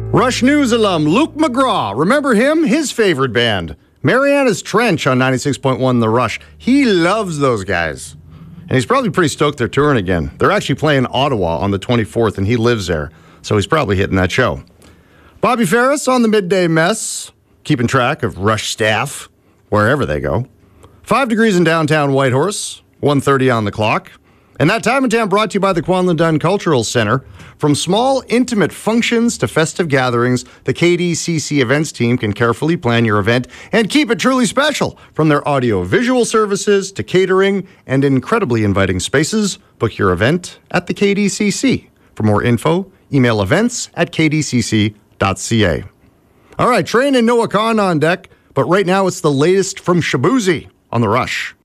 Rush News alum Luke McGraw. Remember him? His favorite band. Mariana's Trench on 96.1 The Rush. He loves those guys. And he's probably pretty stoked they're touring again. They're actually playing Ottawa on the 24th, and he lives there. So he's probably hitting that show. Bobby Ferris on the Midday Mess, keeping track of Rush staff wherever they go. 5 degrees in downtown Whitehorse, 1:30 on the clock. And that time in town brought to you by the Kwanlin Dunn Cultural Center. From small, intimate functions to festive gatherings, the KDCC events team can carefully plan your event and keep it truly special. From their audio-visual services to catering and incredibly inviting spaces, book your event at the KDCC. For more info, email events@kdcc.ca. All right, Train and Noah Khan on deck, but right now it's the latest from Shaboozey on The Rush.